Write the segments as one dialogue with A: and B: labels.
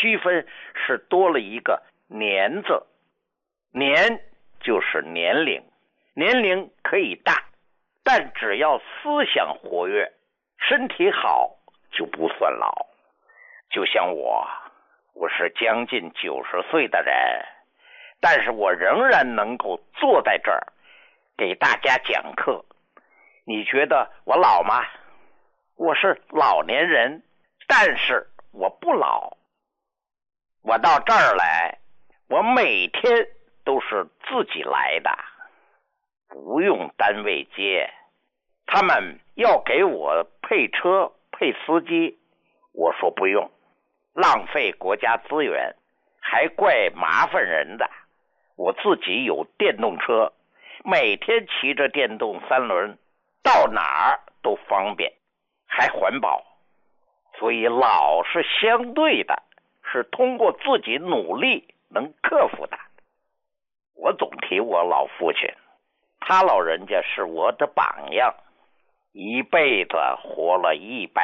A: 区分是多了一个年字，年就是年龄，年龄可以大，但只要思想活跃，身体好就不算老。就像我是将近90岁的人，但是我仍然能够坐在这儿给大家讲课。你觉得我老吗？我是老年人，但是我不老。我到这儿来，我每天都是自己来的，不用单位接。他们要给我配车配司机，我说不用，浪费国家资源，还怪麻烦人的。我自己有电动车，每天骑着电动3轮，到哪儿都方便，还环保。所以老是相对的，是通过自己努力能克服的。我总提我老父亲，他老人家是我的榜样，一辈子活了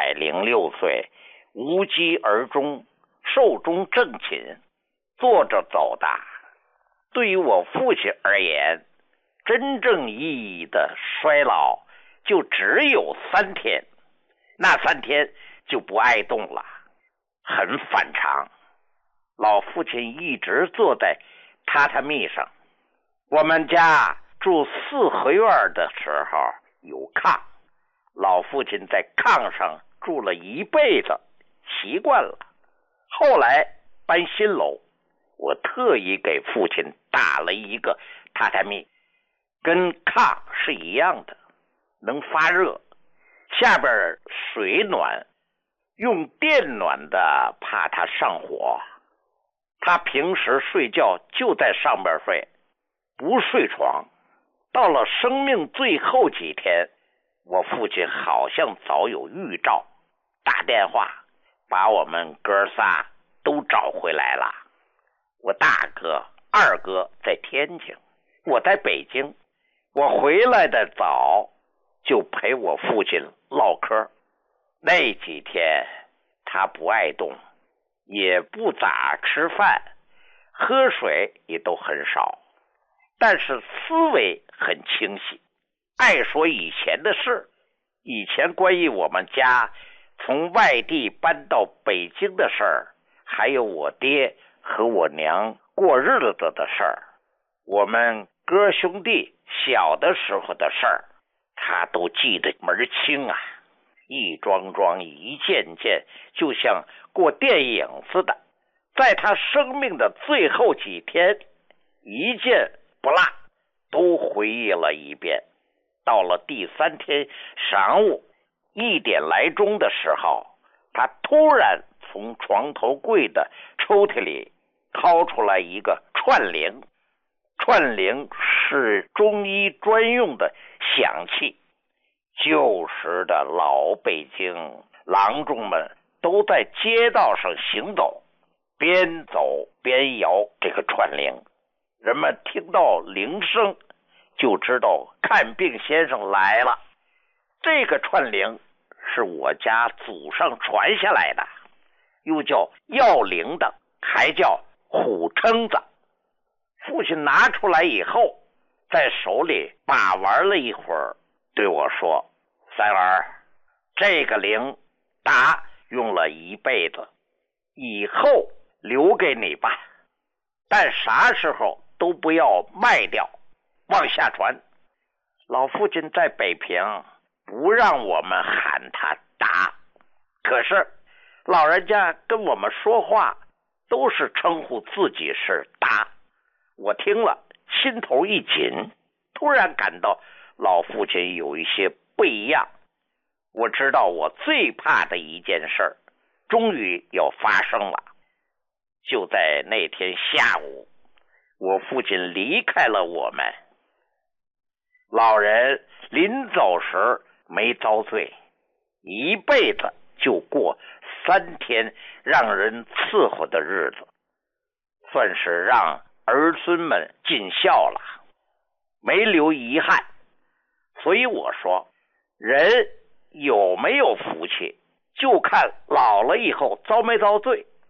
A: 106岁，无疾而终，寿终正寝，坐着走的。对于我父亲而言，真正意义的衰老就只有3天，那3天就不爱动了，很反常。老父亲一直坐在榻榻米上。我们家住4合院的时候有炕，老父亲在炕上住了一辈子，习惯了。后来搬新楼，我特意给父亲打了一个榻榻米，跟炕是一样的，能发热，下边水暖，用电暖的怕他上火。他平时睡觉就在上边睡，不睡床。到了生命最后几天，我父亲好像早有预兆，打电话把我们哥仨都找回来了。我大哥、二哥在天津，我在北京。我回来的早，就陪我父亲唠嗑。那几天他不爱动，也不咋吃饭，喝水也都很少，但是思维很清晰，爱说以前的事。以前关于我们家从外地搬到北京的事儿，还有我爹和我娘过日子的事儿，我们哥兄弟小的时候的事儿，他都记得门清啊，一桩桩一件件，就像过电影似的。在他生命的最后几天，一件不落都回忆了一遍。到了第3天晌午1点来钟的时候，他突然从床头柜的抽屉里掏出来一个串铃。串铃是中医专用的响器。旧时的老北京郎中们都在街道上行走，边走边摇这个串铃。人们听到铃声就知道看病先生来了。这个串铃是我家祖上传下来的，又叫要铃的，还叫虎撑子。父亲拿出来以后，在手里把玩了一会儿，对我说：“三儿，这个铃打用了一辈子，以后留给你吧，但啥时候都不要卖掉，往下传。”老父亲在北平不让我们喊他打，可是老人家跟我们说话都是称呼自己是打。我听了心头一紧，突然感到老父亲有一些不一样。我知道我最怕的一件事终于要发生了。就在那天下午，我父亲离开了我们。老人临走时没遭罪，一辈子就过3天让人伺候的日子，算是让儿孙们尽孝了，没留遗憾。所以我说，人有没有福气，就看老了以后遭没遭罪。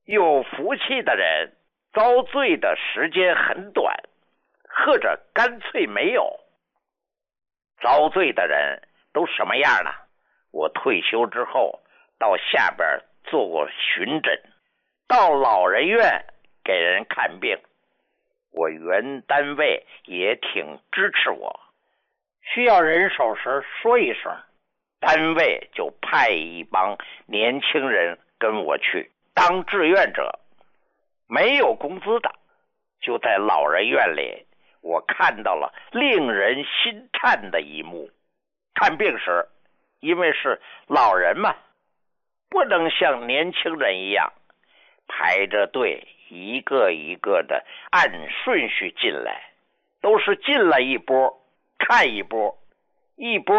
A: 有福气的人遭罪的时间很短，或者干脆没有。遭罪的人都什么样呢？我退休之后到下边做过巡诊，到老人院给人看病，我原单位也挺支持我，需要人手时说一声，单位就派一帮年轻人跟我去当志愿者，没有工资的。就在老人院里，我看到了令人心颤的一幕。看病时，因为是老人嘛，不能像年轻人一样排着队一个一个的按顺序进来，都是进来一波看一波，一波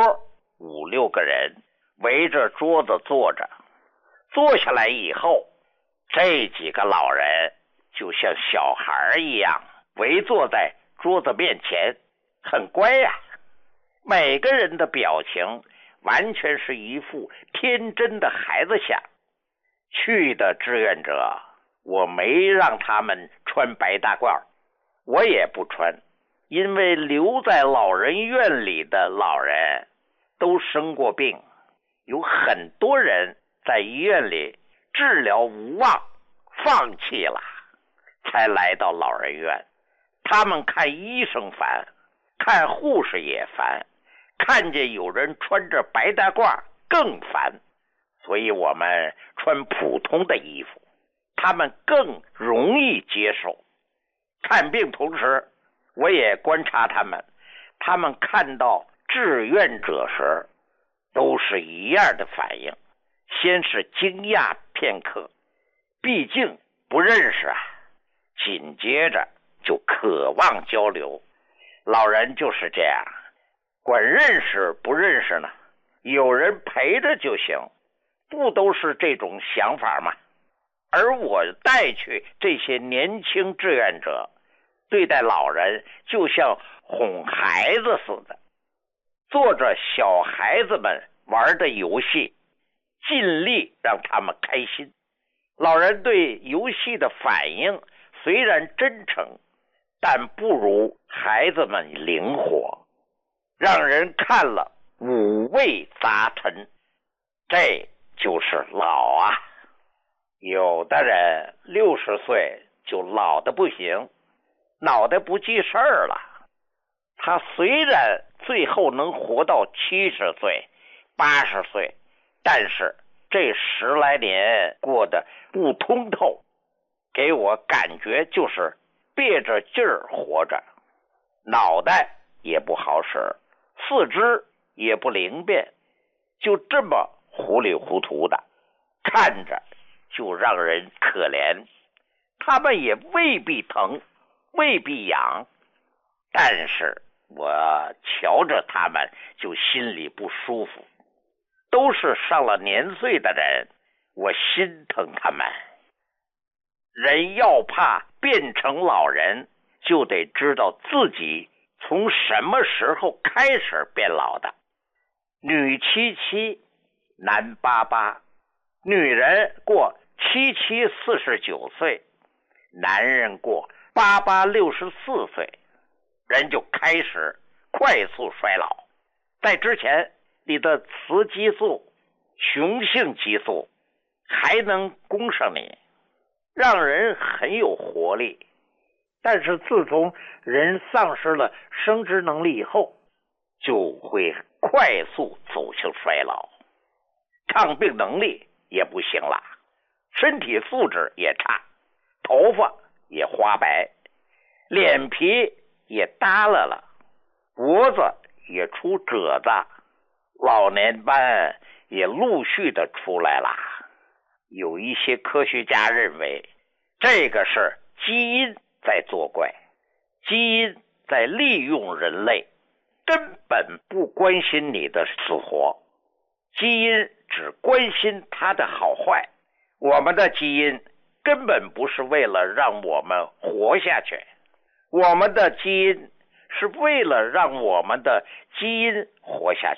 A: 5、6个人围着桌子坐着，坐下来以后，这几个老人就像小孩一样围坐在桌子面前，很乖呀。每个人的表情完全是一副天真的孩子相。去的志愿者，我没让他们穿白大褂，我也不穿，因为留在老人院里的老人都生过病，有很多人在医院里治疗无望，放弃了，才来到老人院。他们看医生烦，看护士也烦，看见有人穿着白大褂更烦，所以我们穿普通的衣服，他们更容易接受。看病同时，我也观察他们看到志愿者时都是一样的反应，先是惊讶片刻，毕竟不认识啊，紧接着就渴望交流。老人就是这样，管认识不认识呢，有人陪着就行，不都是这种想法吗？而我带去这些年轻志愿者，对待老人就像哄孩子似的，做着小孩子们玩的游戏，尽力让他们开心。老人对游戏的反应虽然真诚，但不如孩子们灵活，让人看了五味杂陈。这就是老啊。有的人60岁就老得不行，脑袋不记事儿了。他虽然最后能活到70岁、80岁，但是这10来年过得不通透，给我感觉就是憋着劲儿活着，脑袋也不好使，四肢也不灵便，就这么糊里糊涂的，看着就让人可怜。他们也未必疼，未必痒，但是我瞧着他们就心里不舒服。都是上了年岁的人，我心疼他们。人要怕变成老人，就得知道自己从什么时候开始变老的。女77，男88，女人过77 49岁，男人过88 64岁，人就开始快速衰老。在之前，你的雌激素、雄性激素还能供上你，让人很有活力。但是自从人丧失了生殖能力以后，就会快速走向衰老，抗病能力也不行了，身体素质也差，头发也花白，脸皮也耷拉了，脖子也出褶子，老年斑也陆续的出来了。有一些科学家认为，这个是基因在作怪，基因在利用人类，根本不关心你的死活，基因只关心它的好坏。我们的基因根本不是为了让我们活下去，我们的基因是为了让我们的基因活下去。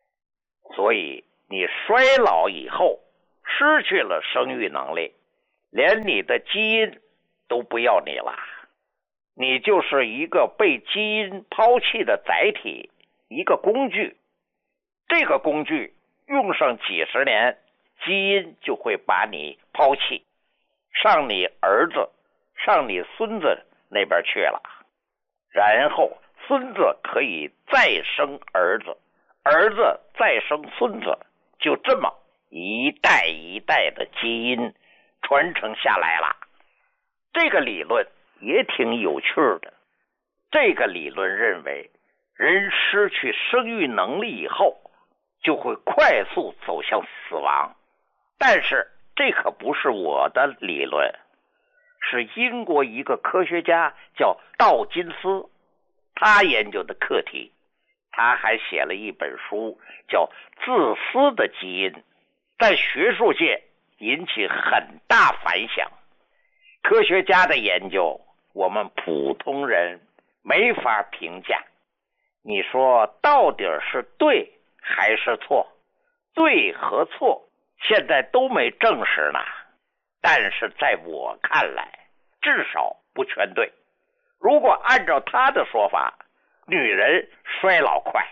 A: 所以你衰老以后失去了生育能力， 连你的基因都不要你了，你就是一个被基因抛弃的载体，一个工具。这个工具用上几十年，基因就会把你抛弃，上你儿子、上你孙子那边去了，然后孙子可以再生儿子，儿子再生孙子，就这么一代一代的基因传承下来了。这个理论也挺有趣的。这个理论认为，人失去生育能力以后，就会快速走向死亡。但是这可不是我的理论，是英国一个科学家叫道金斯，他研究的课题。他还写了一本书叫《自私的基因》，在学术界引起很大反响。科学家的研究，我们普通人没法评价。你说到底是对还是错？对和错现在都没证实呢，但是在我看来，至少不全对。如果按照他的说法，女人衰老快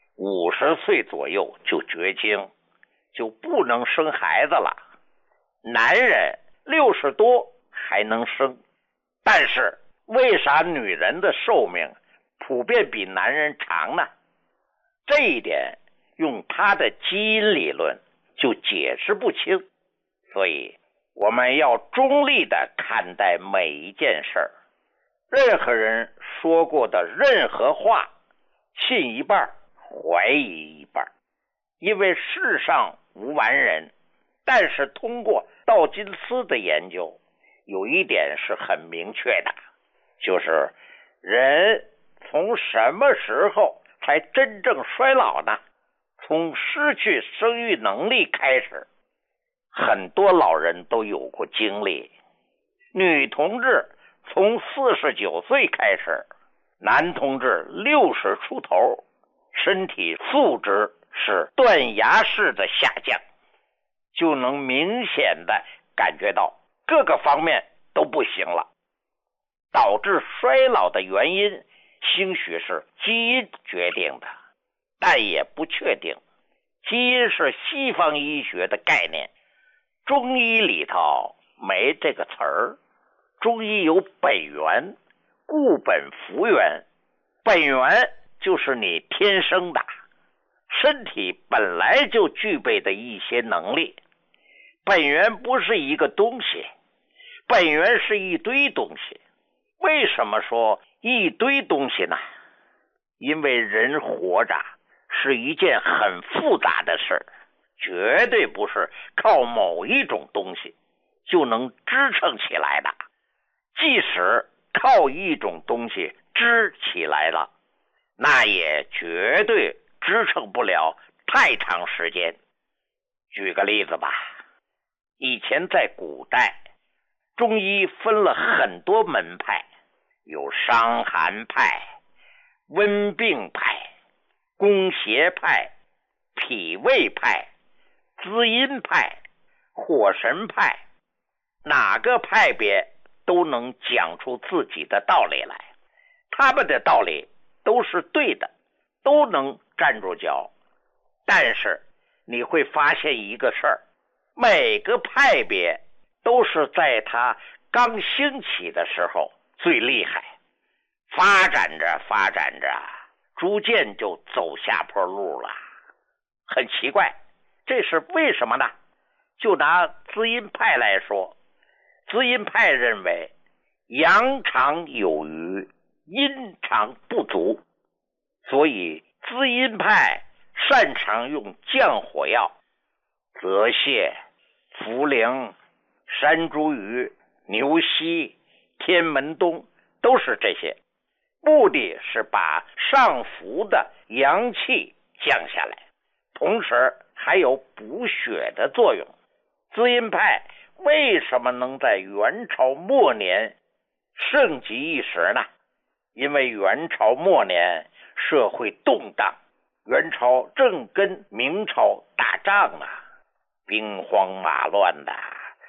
A: ，50岁左右就绝经，就不能生孩子了。男人60多还能生，但是为啥女人的寿命普遍比男人长呢？这一点用他的基因理论就解释不清。所以我们要中立的看待每一件事儿，任何人说过的任何话，信一半怀疑一半。因为世上无完人，但是通过道金斯的研究，有一点是很明确的，就是人从什么时候才真正衰老呢？从失去生育能力开始。很多老人都有过经历，女同志从49岁开始，男同志60出头，身体素质是断崖式的下降，就能明显的感觉到各个方面都不行了。导致衰老的原因兴许是基因决定的，但也不确定。基因是西方医学的概念，中医里头没这个词儿。中医有本源，固本复原。本源就是你天生的，身体本来就具备的一些能力。本源不是一个东西，本源是一堆东西。为什么说一堆东西呢？因为人活着是一件很复杂的事，绝对不是靠某一种东西就能支撑起来的。即使靠一种东西支起来了，那也绝对支撑不了太长时间。举个例子吧，以前在古代，中医分了很多门派，有伤寒派、温病派、攻邪派、脾胃派、滋阴派、火神派，哪个派别都能讲出自己的道理来，他们的道理都是对的，都能站住脚。但是你会发现一个事儿，每个派别都是在它刚兴起的时候最厉害，发展着逐渐就走下坡路了。很奇怪，这是为什么呢？就拿滋阴派来说，滋阴派认为阳常有余，阴常不足，所以滋阴派擅长用降火药，泽泻、茯苓、山茱萸、牛膝、天门冬都是这些，目的是把上浮的阳气降下来，同时还有补血的作用。滋阴派为什么能在元朝末年盛极一时呢？因为元朝末年社会动荡，元朝正跟明朝打仗呢，兵荒马乱的，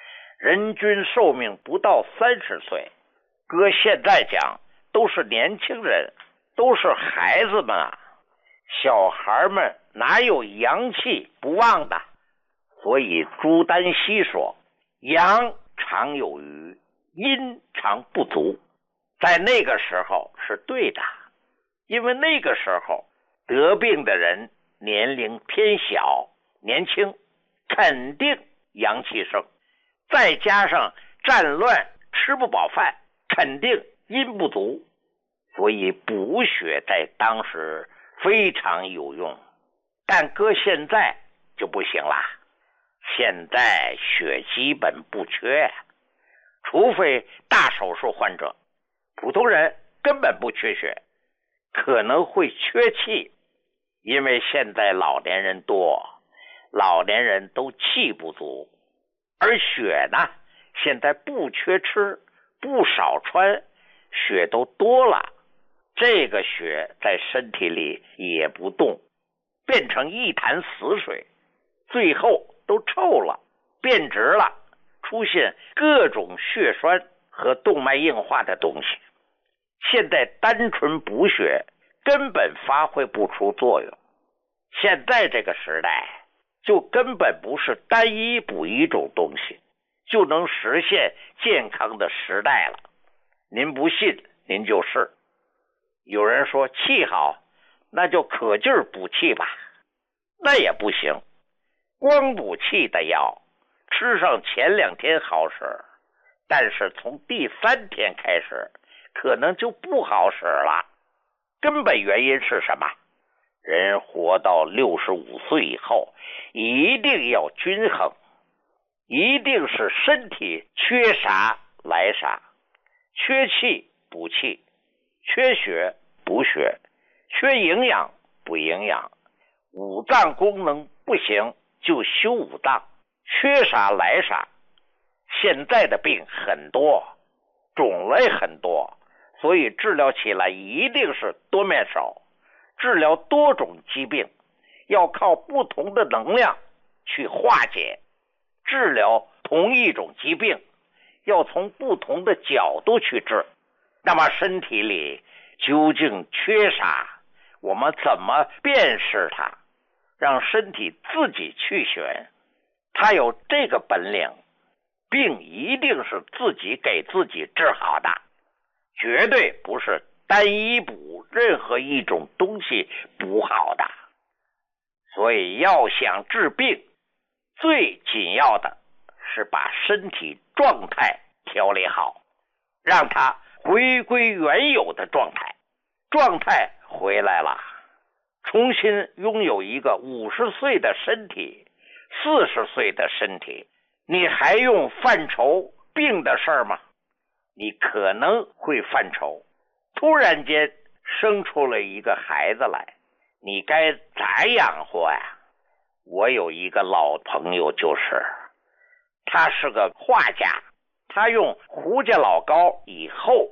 A: 人均寿命不到30岁，搁现在讲都是年轻人，都是孩子们啊，小孩们哪有阳气不旺的？所以朱丹溪说，阳常有余，阴常不足。在那个时候是对的，因为那个时候得病的人年龄偏小，年轻，肯定阳气盛，再加上战乱吃不饱饭，肯定阴不足，所以补血在当时非常有用。但搁现在就不行啦，现在血基本不缺，除非大手术患者，普通人根本不缺血，可能会缺气，因为现在老年人多，老年人都气不足，而血呢，现在不缺吃，不少穿，血都多了，这个血在身体里也不动，变成一潭死水，最后都臭了，变质了，出现各种血栓和动脉硬化的东西。现在单纯补血根本发挥不出作用，现在这个时代就根本不是单一补一种东西就能实现健康的时代了。您不信您就试。有人说气好，那就可劲儿补气吧，那也不行，光补气的药吃上前2天好使，但是从第3天开始可能就不好使了。根本原因是什么？人活到65岁以后一定要均衡，一定是身体缺啥来啥，缺气补气，缺血补血，缺营养补营养，五脏功能不行就修五脏，缺啥来啥。现在的病很多，种类很多，所以治疗起来一定是多面手。治疗多种疾病要靠不同的能量去化解，治疗同一种疾病要从不同的角度去治。那么身体里究竟缺啥，我们怎么辨识它，让身体自己去选。它有这个本领，病一定是自己给自己治好的，绝对不是单一补任何一种东西补好的。所以要想治病，最紧要的是把身体状态调理好，让它回归原有的状态。状态回来了，重新拥有一个50岁的身体，40岁的身体，你还用犯愁病的事儿吗？你可能会犯愁，突然间生出了一个孩子来，你该咋养活呀？我有一个老朋友，他是个画家，他用胡家老高以后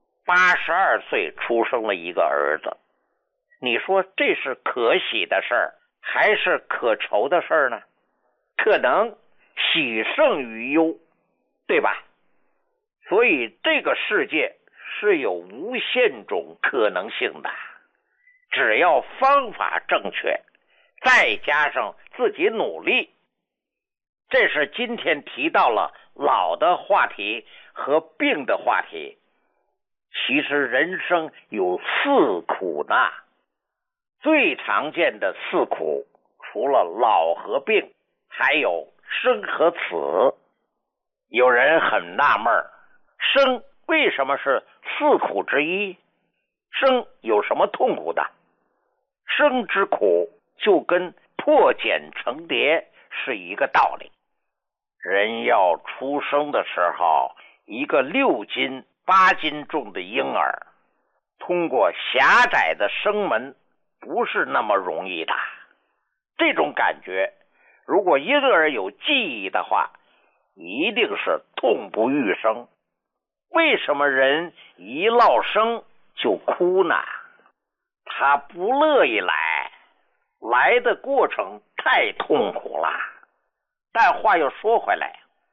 A: 82岁出生了一个儿子。你说这是可喜的事儿还是可愁的事儿呢？可能喜胜于忧，对吧？所以这个世界是有无限种可能性的，只要方法正确，再加上自己努力。这是今天提到了老的话题和病的话题。其实人生有4苦呢，最常见的4苦除了老和病，还有生和死。有人很纳闷，生为什么是4苦之一？生有什么痛苦的？生之苦就跟破茧成蝶是一个道理。人要出生的时候，一个6斤8斤重的婴儿通过狭窄的生门不是那么容易的。这种感觉如果婴儿有记忆的话，一定是痛不欲生。为什么人一落生就哭呢？他不乐意来，来的过程太痛苦了。但话又说回来，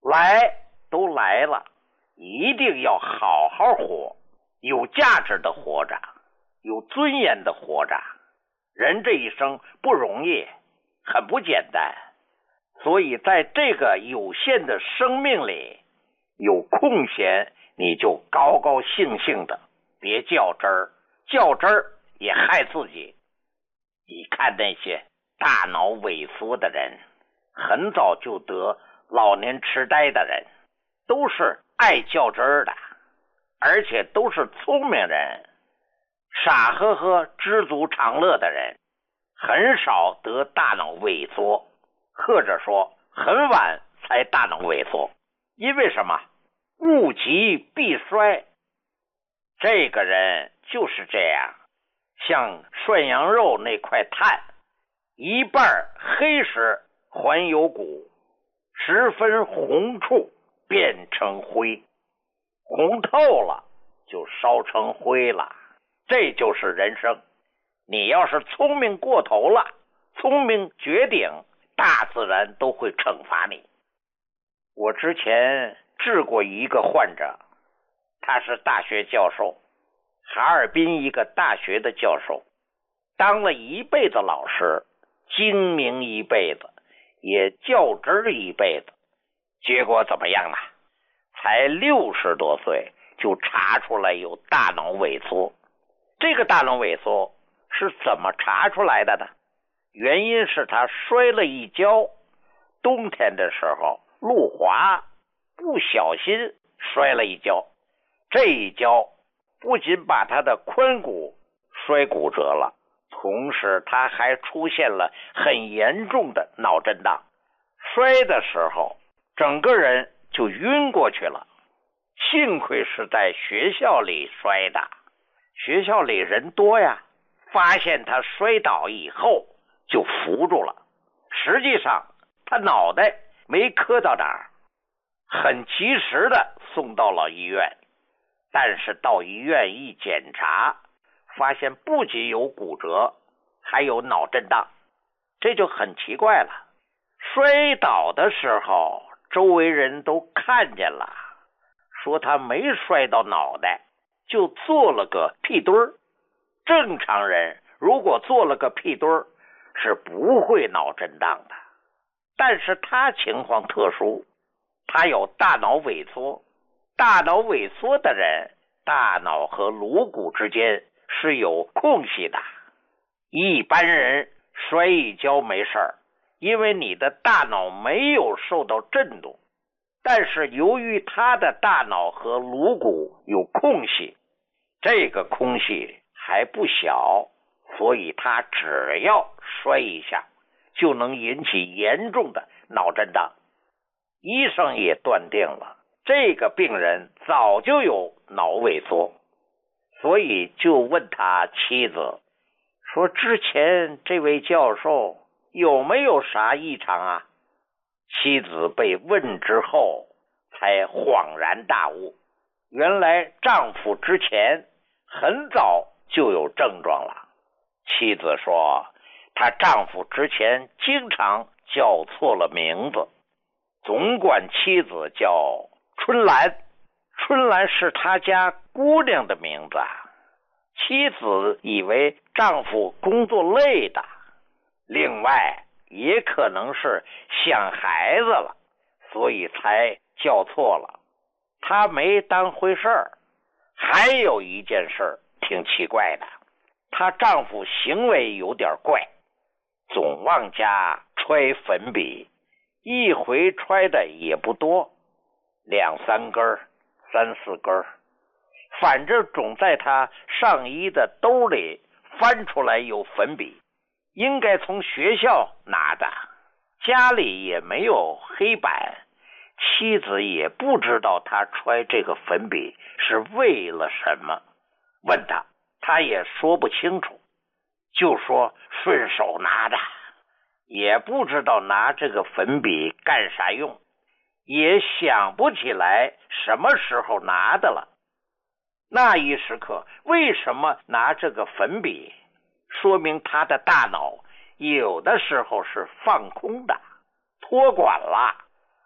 A: 来都来了，一定要好好活，有价值的活着，有尊严的活着。人这一生不容易，很不简单，所以在这个有限的生命里，有空闲你就高高兴兴的，别较真儿，较真儿也害自己。你看那些大脑萎缩的人，很早就得老年痴呆的人，都是爱较真儿的，而且都是聪明人，傻呵呵知足常乐的人，很少得大脑萎缩，或者说很晚才大脑萎缩。因为什么？物极必衰。这个人就是这样，像涮羊肉那块炭，一半黑时还有骨，十分红处变成灰，红透了就烧成灰了。这就是人生。你要是聪明过头了，聪明绝顶，大自然都会惩罚你。我之前治过一个患者，他是大学教授，哈尔滨一个大学的教授，当了一辈子老师，精明一辈子，也较真儿一辈子，结果怎么样啊？才60多岁就查出来有大脑萎缩。这个大脑萎缩是怎么查出来的呢？原因是他摔了一跤，冬天的时候路滑，不小心摔了一跤。这一跤不仅把他的髋骨摔骨折了，同时他还出现了很严重的脑震荡，摔的时候整个人就晕过去了。幸亏是在学校里摔的，学校里人多呀，发现他摔倒以后就扶住了，实际上他脑袋没磕到哪儿，很及时的送到了医院。但是到医院一检查，发现不仅有骨折，还有脑震荡，这就很奇怪了。摔倒的时候周围人都看见了，说他没摔到脑袋，就做了个屁墩儿。正常人如果做了个屁墩儿是不会脑震荡的，但是他情况特殊，他有大脑萎缩。大脑萎缩的人，大脑和颅骨之间是有空隙的。一般人摔一跤没事儿，因为你的大脑没有受到震动。但是由于他的大脑和颅骨有空隙，这个空隙还不小，所以他只要摔一下就能引起严重的脑震荡。医生也断定了这个病人早就有脑萎缩，所以就问他妻子说，之前这位教授有没有啥异常啊？妻子被问之后才恍然大悟，原来丈夫之前很早就有症状了。妻子说，她丈夫之前经常叫错了名字，总管妻子叫春兰，春兰是他家姑娘的名字。妻子以为丈夫工作累的，另外也可能是想孩子了，所以才叫错了，她没当回事儿。还有一件事挺奇怪的，她丈夫行为有点怪，总往家揣粉笔，一回揣的也不多，2、3根，3、4根，反正总在他上衣的兜里翻出来有粉笔，应该从学校拿的。家里也没有黑板，妻子也不知道他揣这个粉笔是为了什么，问他也说不清楚，就说顺手拿的，也不知道拿这个粉笔干啥用，也想不起来什么时候拿的了。那一时刻为什么拿这个粉笔，说明他的大脑有的时候是放空的，托管了，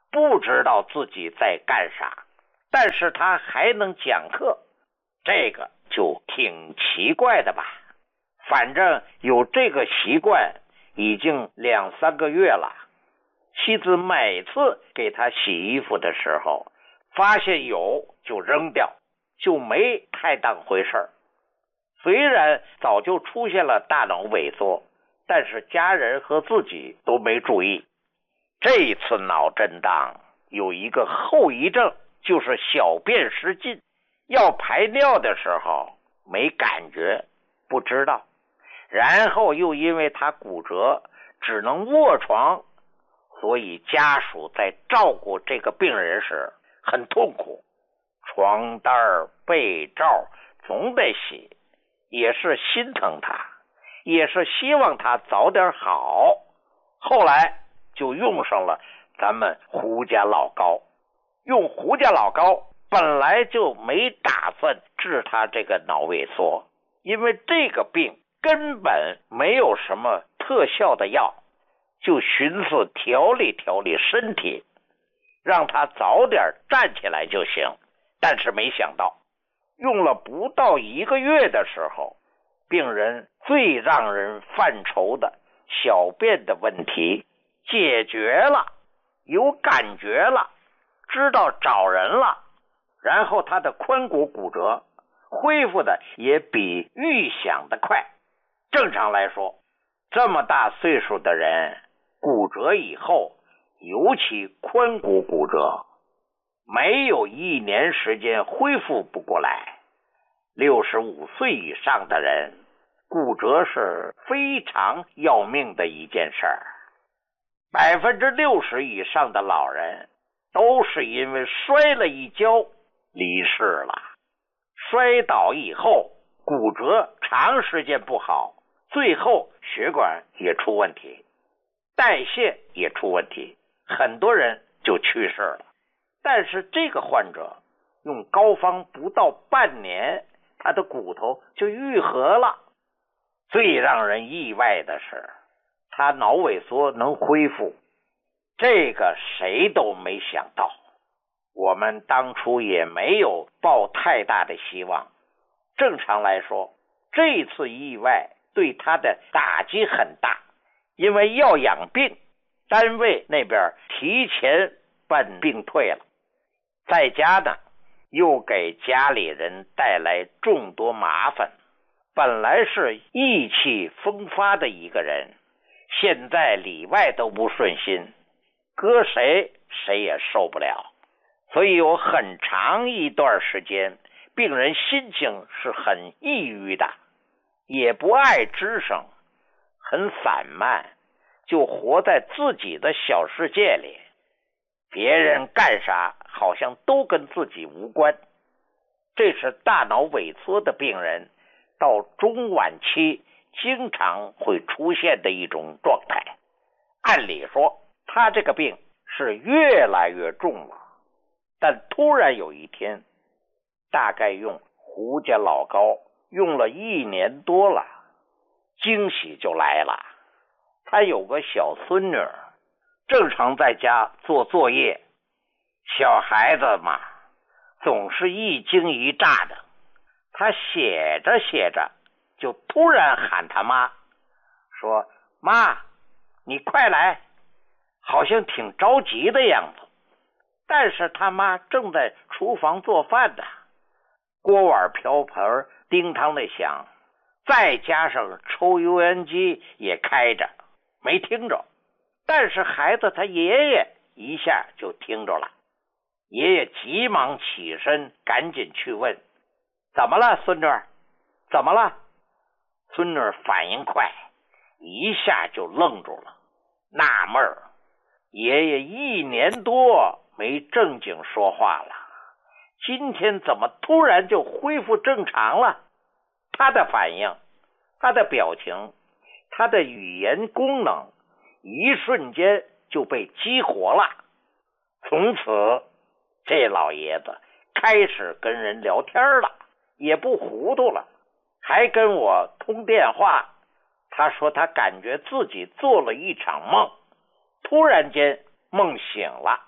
A: 不知道自己在干啥，但是他还能讲课，这个就挺奇怪的吧。反正有这个习惯已经2、3个月了。妻子每次给他洗衣服的时候，发现有就扔掉，就没太当回事儿。虽然早就出现了大脑萎缩，但是家人和自己都没注意。这一次脑震荡有一个后遗症，就是小便失禁，要排尿的时候没感觉，不知道。然后又因为他骨折只能卧床，所以家属在照顾这个病人时很痛苦，床单被罩总得洗，也是心疼他，也是希望他早点好。后来就用上了咱们胡家老膏。用胡家老膏本来就没打算治他这个脑萎缩，因为这个病根本没有什么特效的药，就寻思调理调理身体，让他早点站起来就行。但是没想到用了不到1个月的时候，病人最让人犯愁的小便的问题解决了，有感觉了，知道找人了，然后他的髋骨骨折恢复的也比预想的快。正常来说，这么大岁数的人骨折以后，尤其髋骨骨折，没有1年时间恢复不过来。65岁以上的人骨折是非常要命的一件事儿。60%以上的老人都是因为摔了一跤离世了。摔倒以后骨折长时间不好，最后血管也出问题，代谢也出问题，很多人就去世了。但是这个患者用膏方不到半年，他的骨头就愈合了。最让人意外的是，他脑萎缩能恢复，这个谁都没想到。我们当初也没有抱太大的希望。正常来说，这次意外对他的打击很大，因为要养病，单位那边提前办病退了，在家呢又给家里人带来众多麻烦。本来是意气风发的一个人，现在里外都不顺心，搁谁谁也受不了。所以有很长一段时间，病人心情是很抑郁的，也不爱吱声，很散漫，就活在自己的小世界里，别人干啥好像都跟自己无关。这是大脑萎缩的病人到中晚期经常会出现的一种状态。按理说他这个病是越来越重了，但突然有一天，大概用胡家老膏用了1年多了，惊喜就来了。他有个小孙女，正常在家做作业，小孩子嘛，总是一惊一乍的。他写着写着就突然喊他妈，说妈你快来，好像挺着急的样子。但是他妈正在厨房做饭呢，锅碗瓢盆叮当的响，再加上抽油烟机也开着，没听着。但是孩子他爷爷一下就听着了，爷爷急忙起身赶紧去问，怎么了孙女？怎么了？孙女反应快，一下就愣住了，纳闷儿，爷爷1年多没正经说话了，今天怎么突然就恢复正常了？他的反应，他的表情，他的语言功能一瞬间就被激活了。从此这老爷子开始跟人聊天了，也不糊涂了，还跟我通电话。他说他感觉自己做了一场梦，突然间梦醒了，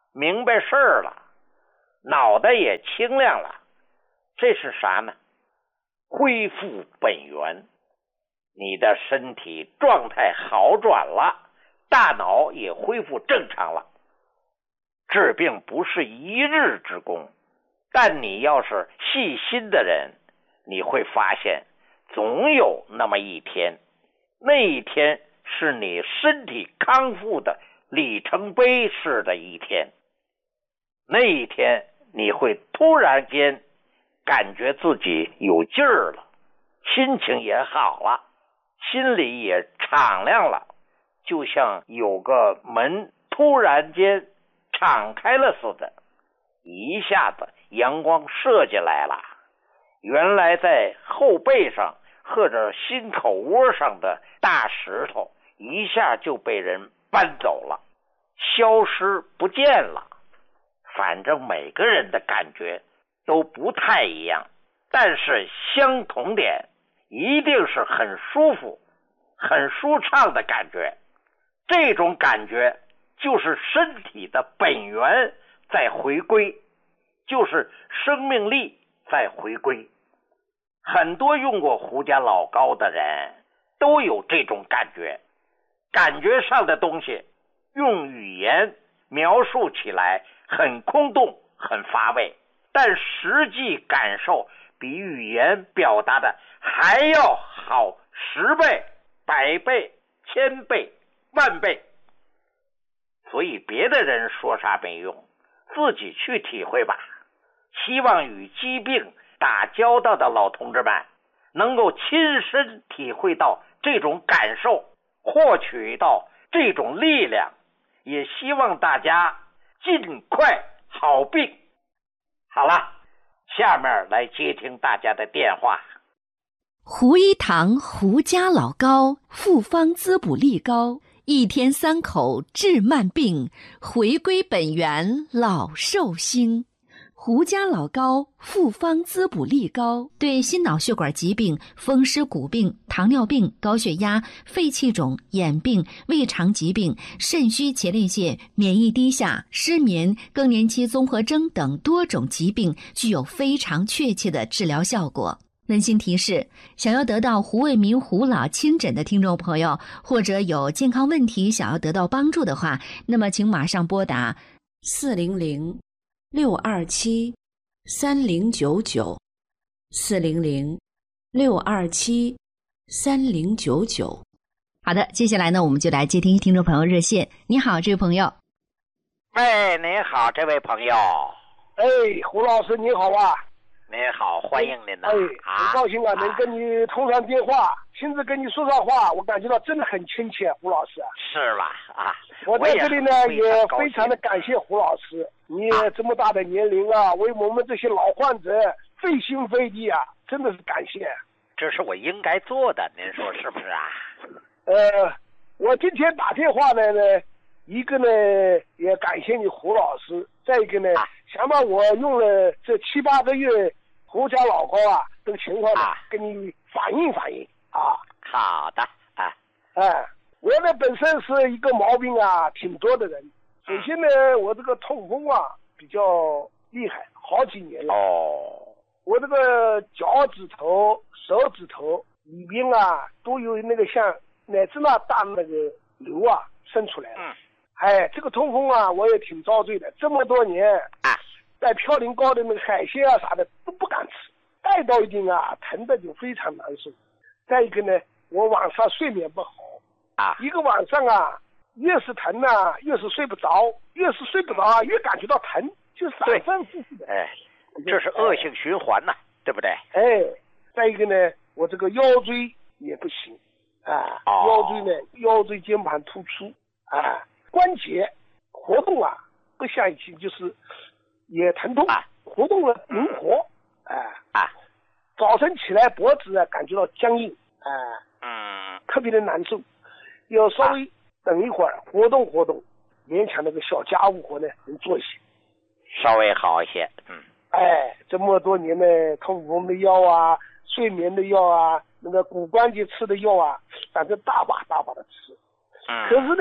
A: 明白事儿了，脑袋也清亮了。这是啥呢？恢复本源，你的身体状态好转了，大脑也恢复正常了。治病不是一日之功，但你要是细心的人，你会发现总有那么一天，那一天是你身体康复的里程碑式的一天。那一天你会突然间感觉自己有劲儿了，心情也好了，心里也敞亮了，就像有个门突然间敞开了似的，一下子阳光射进来了，原来在后背上或者心口窝上的大石头一下就被人搬走了，消失不见了。反正每个人的感觉都不太一样，但是相同点一定是很舒服很舒畅的感觉。这种感觉就是身体的本源在回归，就是生命力在回归。很多用过胡家老膏的人都有这种感觉，感觉上的东西用语言描述起来很空洞很乏味，但实际感受比语言表达的还要好10倍、100倍、1000倍、10000倍。所以别的人说啥没用，自己去体会吧。希望与疾病打交道的老同志们能够亲身体会到这种感受，获取到这种力量，也希望大家尽快好病。好了，下面来接听大家的电话。
B: 胡一堂胡家老膏复方滋补力膏，1天3口治慢病，回归本源老寿星。胡家老膏复方滋补力膏对心脑血管疾病、风湿骨病、糖尿病、高血压、肺气肿、眼病、胃肠疾病、肾虚前列腺、免疫低下、失眠、更年期综合征等多种疾病具有非常确切的治疗效果。温馨提示，想要得到胡卫民胡老亲诊的听众朋友，或者有健康问题想要得到帮助的话，那么请马上拨打400-627-3099 400-627-3099。好的，接下来呢，我们就来接听听众朋友热线。你好，这位朋友。
A: 喂，您好，这位朋友。
C: 哎，胡老师你好啊。
A: 您好，欢迎您呐！
C: 很高兴啊，能跟你通上电话，亲自跟你说上话，我感觉到真的很亲切，胡老师。
A: 是吧？啊，
C: 我在这里呢也非常的感谢胡老师，你这么大的年龄啊，为我们这些老患者费心费力啊，真的是感谢。
A: 这是我应该做的，您说是不是啊？
C: 我今天打电话呢，一个呢也感谢你胡老师，再一个呢，想把我用了这7、8个月胡家老膏啊，这个情况呢，跟你反映反映啊。
A: 好的啊。
C: 我呢本身是一个毛病啊挺多的人。首先呢，我这个痛风啊比较厉害，好几年了。我这个脚趾头、手指头里边啊都有那个像奶子那大那个瘤啊生出来了。这个痛风啊，我也挺遭罪的。这么多年在嘌呤高的那个海鲜啊啥的都不敢吃，带到一定啊，疼的就非常难受。再一个呢，我晚上睡眠不好一个晚上啊，越是疼啊，越是睡不着，越是睡不着啊，越感觉到疼，就反反复复的。
A: 这是恶性循环呐，对不对？
C: 再一个呢，我这个腰椎也不行腰椎呢，腰椎间盘突出关节活动啊不像以前，就是也疼痛活动了灵活早晨起来脖子啊感觉到僵硬特别的难受，要稍微等一会儿活动活动，勉强那个小家务活呢能做一些，
A: 稍微好一些。
C: 这么多年的痛风的药啊，睡眠的药啊，那个骨关节吃的药啊，反正大把大把的吃。可是呢，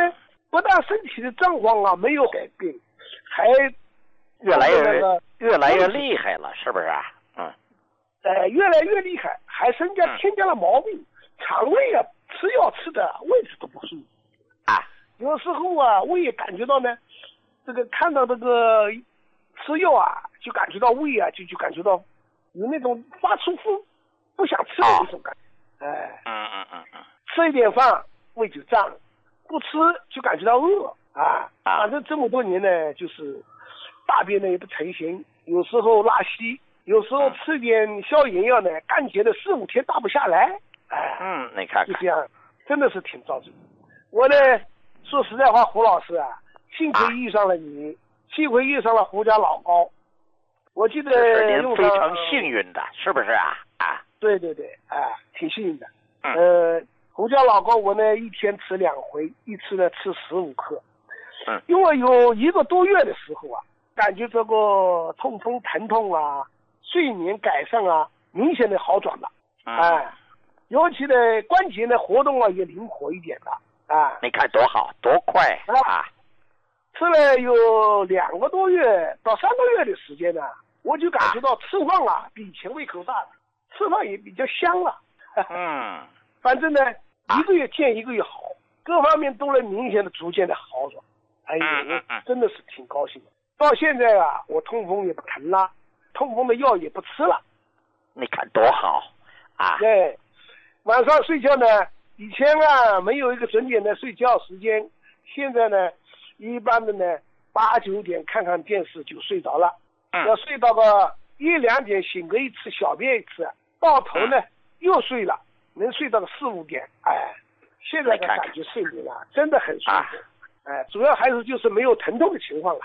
C: 不但身体的状况啊没有改变，还
A: 越来越厉害了，是不是啊？
C: 越来越厉害，还添加了毛病，肠胃啊吃药吃的位置都不舒服
A: 啊。
C: 有时候啊，我也感觉到呢，这个看到这个吃药啊，就感觉到胃啊，就感觉到有那种发出不想吃的那种感觉。吃一点饭胃就胀，不吃就感觉到饿啊。反正这么多年呢，就是大便呢也不成形，有时候拉稀，有时候吃点消炎药呢，干结了4、5天大不下来。
A: 你看看，
C: 就这样，真的是挺遭罪。我呢，说实在话，胡老师啊，幸亏遇上了你，幸亏遇上了胡家老高。我记得
A: 是您非常幸运的，是不是啊？
C: 对，挺幸运的。胡家老高，我呢一天吃2回，一次呢吃15克。因为有1个多月的时候啊，感觉这个痛风疼痛啊，睡眠改善啊，明显的好转了。尤其呢关节呢活动啊也灵活一点了。
A: 你看多好多快啊！
C: 吃了有2个多月到3个月的时间呢，我就感觉到吃饭啊比以前胃口大了，吃饭也比较香了。反正呢1个月见1个月好，各方面都能明显的逐渐的好转。我真的是挺高兴的。到现在啊，我痛风也不疼了，痛风的药也不吃了。
A: 你看多好啊！
C: 对，晚上睡觉呢，以前啊没有一个准点的睡觉时间，现在呢一般的呢8、9点看看电视就睡着了。要睡到个1、2点醒个一次，小便一次，到头呢又睡了，能睡到个4、5点。现在的感觉睡眠啊真的很舒服。主要还是就是没有疼痛的情况了。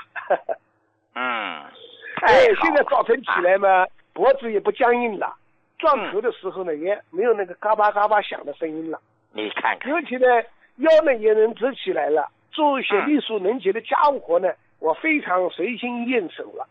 C: 现在早晨起来嘛，脖子也不僵硬了，撞头的时候呢也没有那个嘎巴嘎巴响的声音了。
A: 你看看，
C: 尤其呢腰呢也能直起来了，做一些力所能及的家务活呢，我非常随心应手了。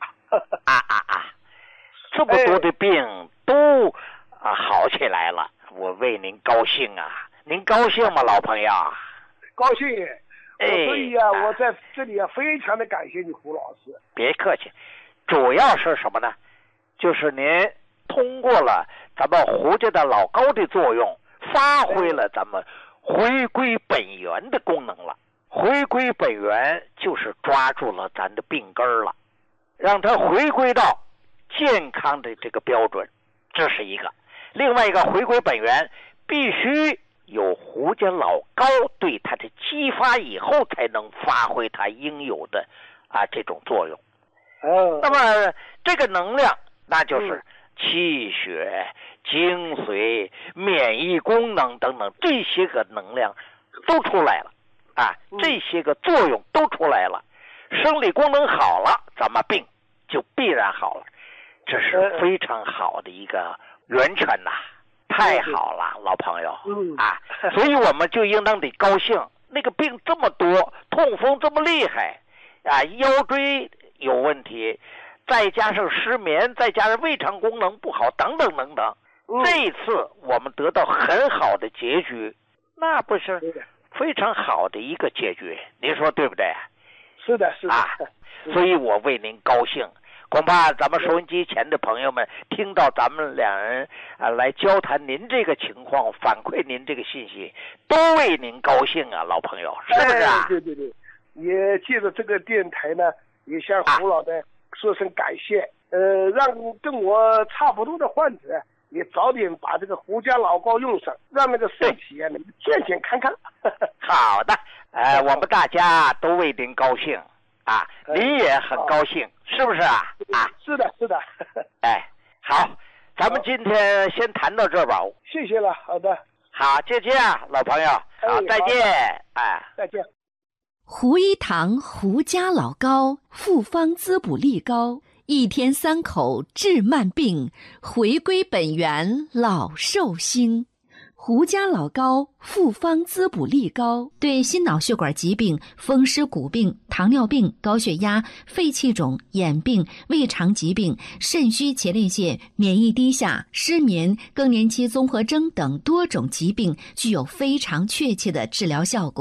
A: 这么多的病都好起来了，我为您高兴啊！您高兴吗，老朋友？
C: 高兴。所以啊，我在这里啊，非常的感谢你，胡老师。
A: 别客气，主要是什么呢？就是您通过了咱们胡家的老高的作用，发挥了咱们回归本源的功能了。回归本源就是抓住了咱的病根了，让它回归到健康的这个标准，这是一个。另外一个，回归本源必须有胡家老高对他的激发以后，才能发挥他应有的这种作用。那么这个能量，那就是气血、精髓、免疫功能等等这些个能量都出来了这些个作用都出来了，生理功能好了，咱们病就必然好了，这是非常好的一个源泉呐。太好了，老朋友所以我们就应当得高兴。那个病这么多，痛风这么厉害腰椎有问题，再加上失眠，再加上胃肠功能不好，等等等等。这一次我们得到很好的结局，那不是非常好的一个结局，您说对不对？
C: 是的，是的
A: 所以我为您高兴。恐怕咱们收音机前的朋友们听到咱们两人来交谈您这个情况，反馈您这个信息，都为您高兴啊，老朋友，是不是
C: 对，也借着这个电台呢，也向胡老的说声感谢，让跟我差不多的患者也早点把这个胡家老高用上，让那个身体能健健康康。
A: 好的，我们大家都为您高兴您也很高兴，是不是
C: 是的。
A: 好，咱们今天先谈到这吧。
C: 谢谢了，好的。
A: 好，就这样，老朋友，好，再见。
C: 再见。
B: 胡一堂胡家老高复方滋补力高，1天3口治慢病，回归本源老寿星。胡家老高复方滋补力高，对心脑血管疾病、风湿骨病、糖尿病、高血压、肺气肿、眼病、胃肠疾病、肾虚前列腺、免疫低下、失眠、更年期综合征等多种疾病具有非常确切的治疗效果。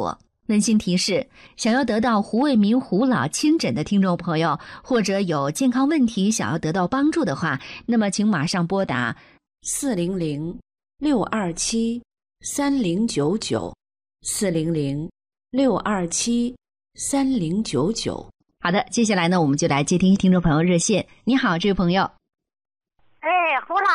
B: 温馨提示：想要得到胡卫民胡老亲诊的听众朋友，或者有健康问题想要得到帮助的话，那么请马上拨打400-627-3099 400-627-3099。好的，接下来呢，我们就来接听听众朋友热线。你好，这位朋友。
D: 哎，胡老